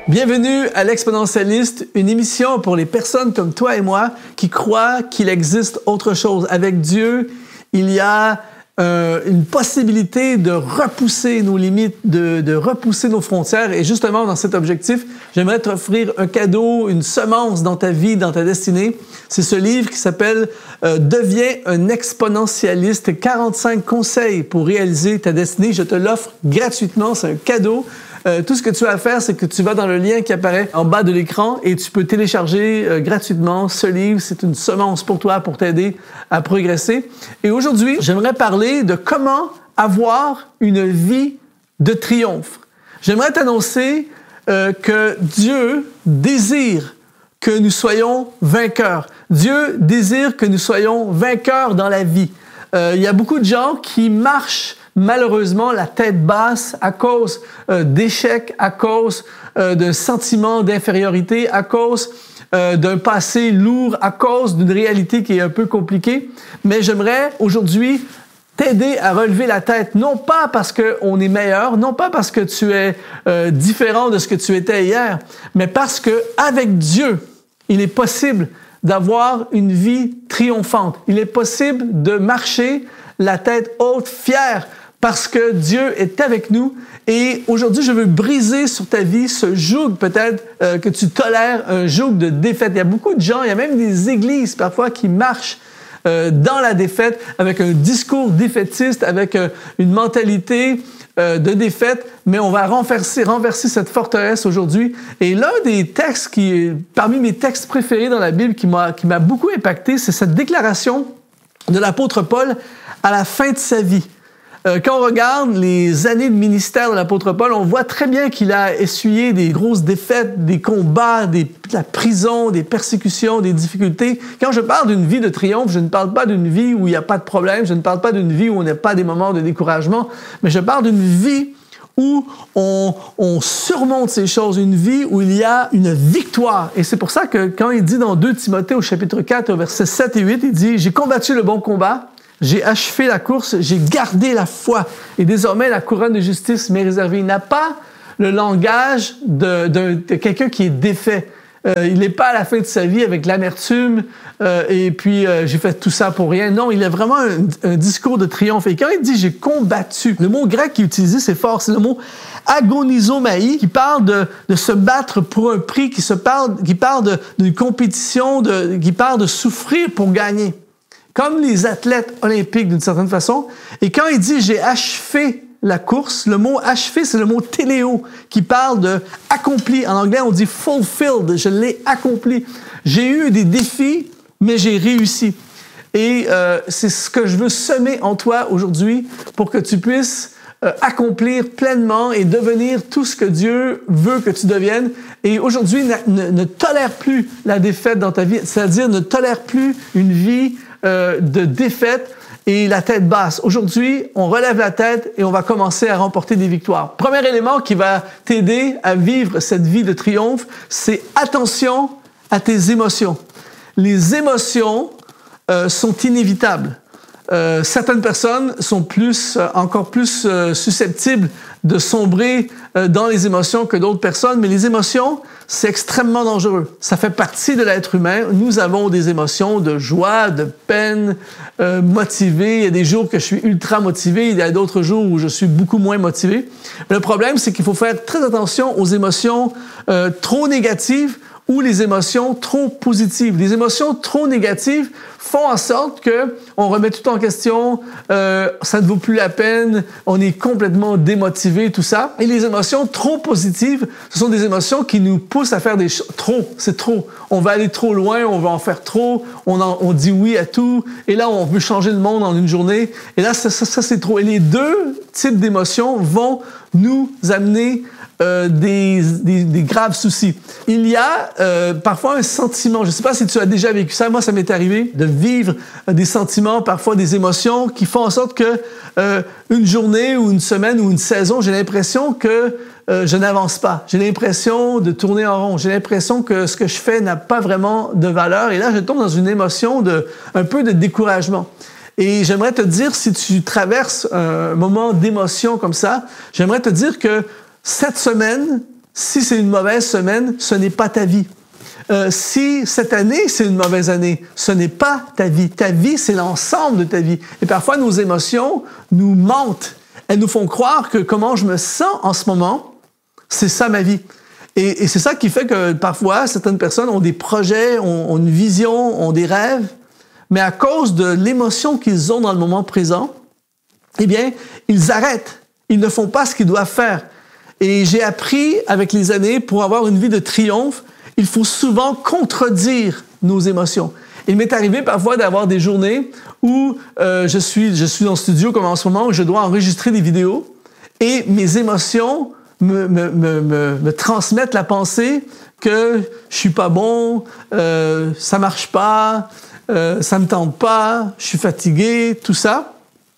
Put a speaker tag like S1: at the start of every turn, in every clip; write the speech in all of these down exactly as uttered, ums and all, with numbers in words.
S1: Bienvenue à l'Exponentialiste, une émission pour les personnes comme toi et moi qui croient qu'il existe autre chose. Avec Dieu, il y a euh, une possibilité de repousser nos limites, de, de repousser nos frontières. Et justement, dans cet objectif, j'aimerais t'offrir un cadeau, une semence dans ta vie, dans ta destinée. C'est ce livre qui s'appelle euh, « Deviens un exponentialiste, quarante-cinq conseils pour réaliser ta destinée ». Je te l'offre gratuitement, c'est un cadeau. Euh, tout ce que tu as à faire, c'est que tu vas dans le lien qui apparaît en bas de l'écran et tu peux télécharger euh, gratuitement ce livre. C'est une semence pour toi, pour t'aider à progresser. Et aujourd'hui, j'aimerais parler de comment avoir une vie de triomphe. J'aimerais t'annoncer euh, que Dieu désire que nous soyons vainqueurs. Dieu désire que nous soyons vainqueurs dans la vie. Euh, il y a beaucoup de gens qui marchent malheureusement la tête basse à cause euh, d'échecs, à cause euh, d'un sentiment d'infériorité, à cause euh, d'un passé lourd, à cause d'une réalité qui est un peu compliquée. Mais j'aimerais aujourd'hui t'aider à relever la tête, non pas parce qu'on est meilleur, non pas parce que tu es euh, différent de ce que tu étais hier, mais parce qu'avec Dieu, il est possible d'avoir une vie triomphante. Il est possible de marcher la tête haute, fière, parce que Dieu est avec nous. Et aujourd'hui, je veux briser sur ta vie ce joug peut-être euh, que tu tolères, un joug de défaite. Il y a beaucoup de gens, il y a même des églises parfois qui marchent euh, dans la défaite avec un discours défaitiste, avec euh, une mentalité euh, de défaite. Mais on va renverser, renverser cette forteresse aujourd'hui. Et l'un des textes qui est parmi mes textes préférés dans la Bible qui m'a, qui m'a beaucoup impacté, c'est cette déclaration de l'apôtre Paul à la fin de sa vie. Euh, quand on regarde les années de ministère de l'apôtre Paul, on voit très bien qu'il a essuyé des grosses défaites, des combats, des, de la prison, des persécutions, des difficultés. Quand je parle d'une vie de triomphe, je ne parle pas d'une vie où il n'y a pas de problème, je ne parle pas d'une vie où on n'a pas des moments de découragement, mais je parle d'une vie où on, on surmonte ces choses, une vie où il y a une victoire. Et c'est pour ça que quand il dit dans deux Timothée au chapitre quatre, au verset sept et huit, il dit « J'ai combattu le bon combat, j'ai achevé la course, j'ai gardé la foi, et désormais la couronne de justice m'est réservée. » Il n'a pas le langage de, de, de quelqu'un qui est défait. Euh, il n'est pas à la fin de sa vie avec l'amertume euh, et puis euh, j'ai fait tout ça pour rien. Non, il a vraiment un, un discours de triomphe. Et quand il dit « j'ai combattu », le mot grec qu'il utilise, c'est fort, c'est le mot « agonizomai » qui parle de, de se battre pour un prix, qui, se parle, qui parle de, d'une compétition, de, qui parle de souffrir pour gagner. Comme les athlètes olympiques d'une certaine façon. Et quand il dit « j'ai achevé la course », le mot « achevé », c'est le mot « téléo » qui parle de « accompli ». En anglais, on dit « fulfilled », je l'ai accompli. J'ai eu des défis, mais j'ai réussi. Et euh, c'est ce que je veux semer en toi aujourd'hui pour que tu puisses euh, accomplir pleinement et devenir tout ce que Dieu veut que tu deviennes. Et aujourd'hui, ne, ne, ne tolère plus la défaite dans ta vie, c'est-à-dire ne tolère plus une vie Euh, de défaite et la tête basse. Aujourd'hui, on relève la tête et on va commencer à remporter des victoires. Premier élément qui va t'aider à vivre cette vie de triomphe, c'est attention à tes émotions. Les émotions euh, sont inévitables. Euh, certaines personnes sont plus, euh, encore plus euh, susceptibles de sombrer euh, dans les émotions que d'autres personnes, mais les émotions, c'est extrêmement dangereux. Ça fait partie de l'être humain. Nous avons des émotions de joie, de peine, euh, motivées. Il y a des jours que je suis ultra motivé, il y a d'autres jours où je suis beaucoup moins motivé. Mais le problème, c'est qu'il faut faire très attention aux émotions euh, trop négatives ou les émotions trop positives. Les émotions trop négatives font en sorte que on remet tout en question, euh, ça ne vaut plus la peine, on est complètement démotivé, tout ça. Et les émotions trop positives, ce sont des émotions qui nous poussent à faire des choses. Trop, c'est trop. On va aller trop loin, on va en faire trop, on, en, on dit oui à tout, et là, on veut changer le monde en une journée. Et là, ça, ça, ça c'est trop. Et les deux types d'émotions vont nous amener Euh, des, des, des graves soucis. Il y a euh, parfois un sentiment, je ne sais pas si tu as déjà vécu ça, moi ça m'est arrivé de vivre euh, des sentiments, parfois des émotions qui font en sorte que euh, une journée ou une semaine ou une saison, j'ai l'impression que euh, je n'avance pas. J'ai l'impression de tourner en rond. J'ai l'impression que ce que je fais n'a pas vraiment de valeur. Et là, je tombe dans une émotion de un peu de découragement. Et j'aimerais te dire, si tu traverses un moment d'émotion comme ça, j'aimerais te dire que cette semaine, si c'est une mauvaise semaine, ce n'est pas ta vie. Euh, si cette année, c'est une mauvaise année, ce n'est pas ta vie. Ta vie, c'est l'ensemble de ta vie. Et parfois, nos émotions nous mentent. Elles nous font croire que comment je me sens en ce moment, c'est ça ma vie. Et, et c'est ça qui fait que parfois, certaines personnes ont des projets, ont, ont une vision, ont des rêves, mais à cause de l'émotion qu'ils ont dans le moment présent, eh bien, ils arrêtent. Ils ne font pas ce qu'ils doivent faire. Et j'ai appris avec les années, pour avoir une vie de triomphe, il faut souvent contredire nos émotions. Il m'est arrivé parfois d'avoir des journées où euh, je suis, je suis dans le studio comme en ce moment, où je dois enregistrer des vidéos et mes émotions me, me, me, me, me transmettent la pensée que je suis pas bon, euh, ça marche pas, euh, ça me tente pas, je suis fatigué, tout ça.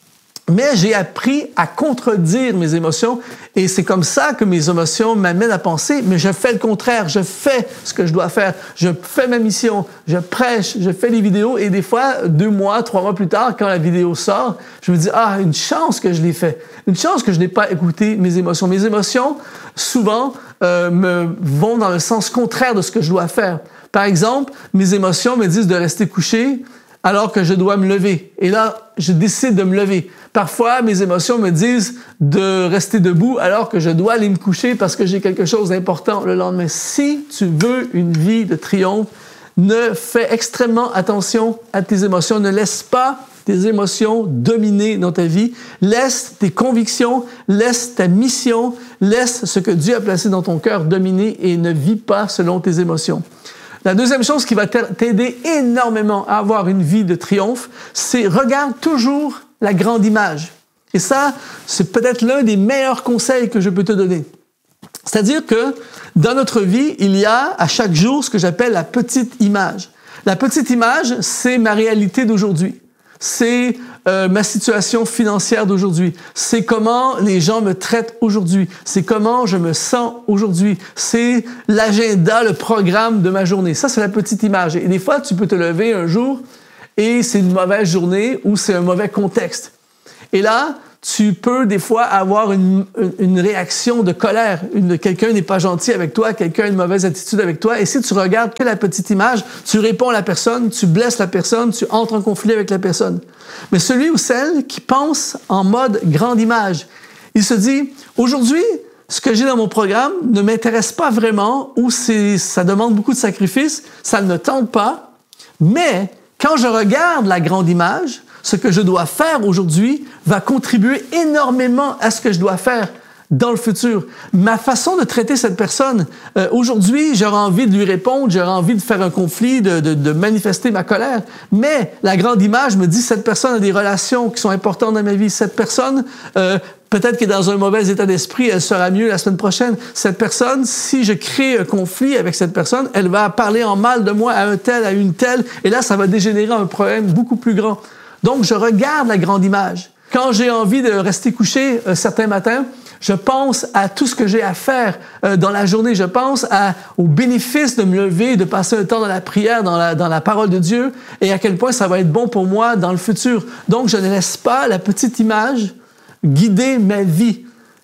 S1: Mais j'ai appris à contredire mes émotions et c'est comme ça que mes émotions m'amènent à penser, mais je fais le contraire, je fais ce que je dois faire, je fais ma mission, je prêche, je fais des vidéos et des fois, deux mois, trois mois plus tard, quand la vidéo sort, je me dis « Ah, une chance que je l'ai fait, une chance que je n'ai pas écouté mes émotions. » Mes émotions, souvent, euh, me vont dans le sens contraire de ce que je dois faire. Par exemple, mes émotions me disent de rester couché alors que je dois me lever. Et là, je décide de me lever. Parfois, mes émotions me disent de rester debout alors que je dois aller me coucher parce que j'ai quelque chose d'important le lendemain. Si tu veux une vie de triomphe, ne fais extrêmement attention à tes émotions. Ne laisse pas tes émotions dominer dans ta vie. Laisse tes convictions, laisse ta mission, laisse ce que Dieu a placé dans ton cœur dominer et ne vis pas selon tes émotions. La deuxième chose qui va t'aider énormément à avoir une vie de triomphe, c'est regarde toujours la grande image. Et ça, c'est peut-être l'un des meilleurs conseils que je peux te donner. C'est-à-dire que dans notre vie, il y a à chaque jour ce que j'appelle la petite image. La petite image, c'est ma réalité d'aujourd'hui. C'est euh, ma situation financière d'aujourd'hui. C'est comment les gens me traitent aujourd'hui. C'est comment je me sens aujourd'hui. C'est l'agenda, le programme de ma journée. Ça, c'est la petite image. Et des fois, tu peux te lever un jour et c'est une mauvaise journée ou c'est un mauvais contexte. Et là, tu peux des fois avoir une, une réaction de colère. Une, quelqu'un n'est pas gentil avec toi, quelqu'un a une mauvaise attitude avec toi. Et si tu regardes que la petite image, tu réponds à la personne, tu blesses la personne, tu entres en conflit avec la personne. Mais celui ou celle qui pense en mode grande image, il se dit, aujourd'hui, ce que j'ai dans mon programme ne m'intéresse pas vraiment ou c'est, ça demande beaucoup de sacrifices, ça ne me tente pas. Mais quand je regarde la grande image, ce que je dois faire aujourd'hui va contribuer énormément à ce que je dois faire dans le futur. Ma façon de traiter cette personne, euh, aujourd'hui, j'aurais envie de lui répondre, j'aurais envie de faire un conflit, de, de, de manifester ma colère, mais la grande image me dit cette personne a des relations qui sont importantes dans ma vie. Cette personne, euh, peut-être qu'elle est dans un mauvais état d'esprit, elle sera mieux la semaine prochaine. Cette personne, si je crée un conflit avec cette personne, elle va parler en mal de moi à un tel, à une telle, et là, ça va dégénérer en un problème beaucoup plus grand. Donc, je regarde la grande image. Quand j'ai envie de rester couché euh, certains matins, je pense à tout ce que j'ai à faire euh, dans la journée. Je pense à, au bénéfice de me lever, de passer un temps dans la prière, dans la, dans la parole de Dieu, et à quel point ça va être bon pour moi dans le futur. Donc, je ne laisse pas la petite image guider ma vie.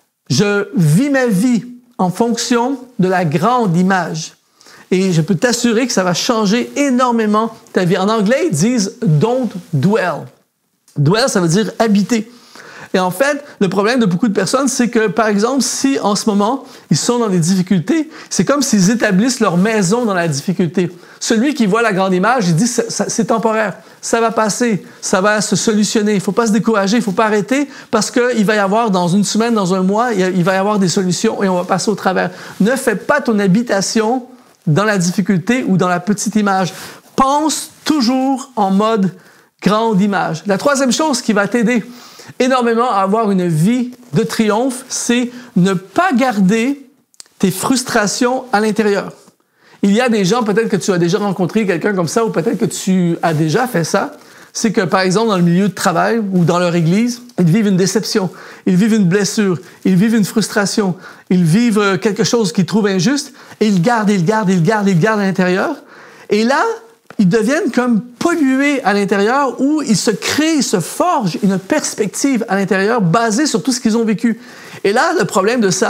S1: Je vis ma vie en fonction de la grande image. Et je peux t'assurer que ça va changer énormément ta vie. En anglais, ils disent « don't dwell ». Dwell, ça veut dire habiter. Et en fait, le problème de beaucoup de personnes, c'est que, par exemple, si en ce moment, ils sont dans des difficultés, c'est comme s'ils établissent leur maison dans la difficulté. Celui qui voit la grande image, il dit c'est, c'est temporaire, ça va passer, ça va se solutionner. Il ne faut pas se décourager, il ne faut pas arrêter parce qu'il va y avoir, dans une semaine, dans un mois, il va y avoir des solutions et on va passer au travers. Ne fais pas ton habitation dans la difficulté ou dans la petite image. Pense toujours en mode grande image. La troisième chose qui va t'aider énormément à avoir une vie de triomphe, c'est ne pas garder tes frustrations à l'intérieur. Il y a des gens, peut-être que tu as déjà rencontré quelqu'un comme ça ou peut-être que tu as déjà fait ça, c'est que, par exemple, dans le milieu de travail ou dans leur église, ils vivent une déception, ils vivent une blessure, ils vivent une frustration, ils vivent quelque chose qu'ils trouvent injuste et ils gardent, ils gardent, ils gardent, ils gardent à l'intérieur. Et là, ils deviennent comme pollués à l'intérieur où ils se créent, ils se forgent une perspective à l'intérieur basée sur tout ce qu'ils ont vécu. Et là, le problème de ça,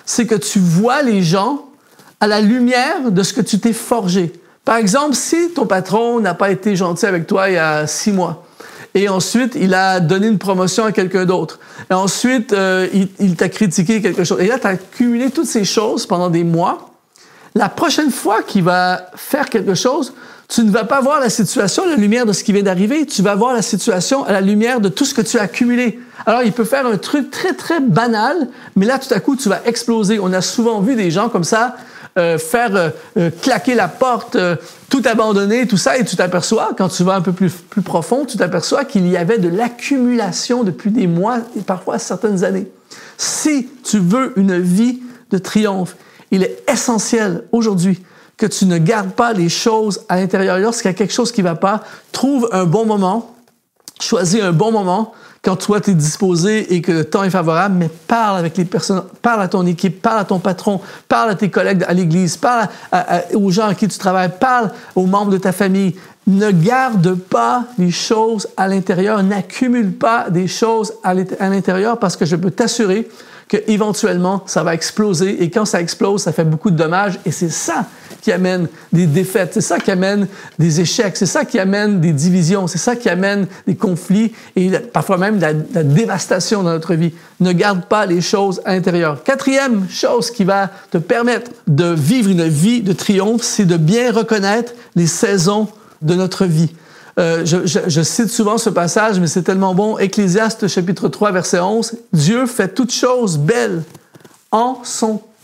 S1: c'est que tu vois les gens à la lumière de ce que tu t'es forgé. Par exemple, si ton patron n'a pas été gentil avec toi il y a six mois, et ensuite, il a donné une promotion à quelqu'un d'autre, et ensuite, euh, il, il t'a critiqué quelque chose, et là, tu as accumulé toutes ces choses pendant des mois, la prochaine fois qu'il va faire quelque chose, tu ne vas pas voir la situation à la lumière de ce qui vient d'arriver, tu vas voir la situation à la lumière de tout ce que tu as accumulé. Alors, il peut faire un truc très, très banal, mais là, tout à coup, tu vas exploser. On a souvent vu des gens comme ça euh, faire euh, euh, claquer la porte, euh, tout abandonner, tout ça, et tu t'aperçois, quand tu vas un peu plus, plus profond, tu t'aperçois qu'il y avait de l'accumulation depuis des mois et parfois certaines années. Si tu veux une vie de triomphe, il est essentiel aujourd'hui que tu ne gardes pas les choses à l'intérieur. Lorsqu'il y a quelque chose qui ne va pas, trouve un bon moment, choisis un bon moment, quand toi tu es disposé et que le temps est favorable, mais parle avec les personnes, parle à ton équipe, parle à ton patron, parle à tes collègues à l'église, parle à, à, aux gens à qui tu travailles, parle aux membres de ta famille. Ne garde pas les choses à l'intérieur, n'accumule pas des choses à l'intérieur parce que je peux t'assurer qu'éventuellement, ça va exploser. Et quand ça explose, ça fait beaucoup de dommages. Et c'est ça qui amène des défaites. C'est ça qui amène des échecs. C'est ça qui amène des divisions. C'est ça qui amène des conflits et parfois même de la, de la dévastation dans notre vie. Ne garde pas les choses à l'intérieur. Quatrième chose qui va te permettre de vivre une vie de triomphe, c'est de bien reconnaître les saisons de notre vie. Euh, je, je, je cite souvent ce passage, mais c'est tellement bon. Ecclésiaste, chapitre trois, verset onze. « Dieu fait toutes choses belles en son temps. »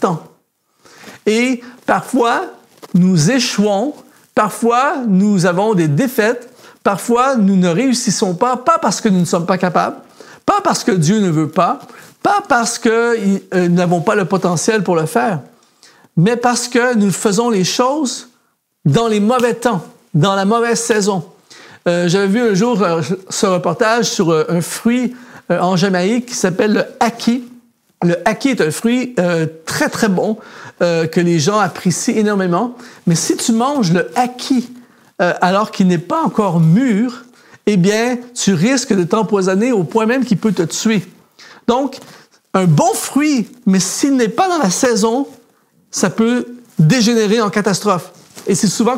S1: Et parfois, nous échouons, parfois, nous avons des défaites, parfois, nous ne réussissons pas, pas parce que nous ne sommes pas capables, pas parce que Dieu ne veut pas, pas parce que euh, nous n'avons pas le potentiel pour le faire, mais parce que nous faisons les choses dans les mauvais temps, dans la mauvaise saison. Euh, j'avais vu un jour euh, ce reportage sur euh, un fruit euh, en Jamaïque qui s'appelle le ackee. Le ackee est un fruit euh, très, très bon euh, que les gens apprécient énormément. Mais si tu manges le ackee euh, alors qu'il n'est pas encore mûr, eh bien, tu risques de t'empoisonner au point même qu'il peut te tuer. Donc, un bon fruit, mais s'il n'est pas dans la saison, ça peut dégénérer en catastrophe. Et c'est souvent